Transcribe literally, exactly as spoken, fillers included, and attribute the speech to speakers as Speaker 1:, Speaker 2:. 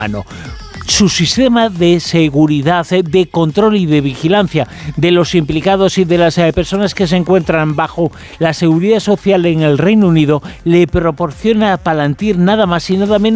Speaker 1: humano. Su sistema de seguridad, de control y de vigilancia de los implicados y de las personas que se encuentran bajo la seguridad social en el Reino Unido le proporciona a Palantir nada más y nada menos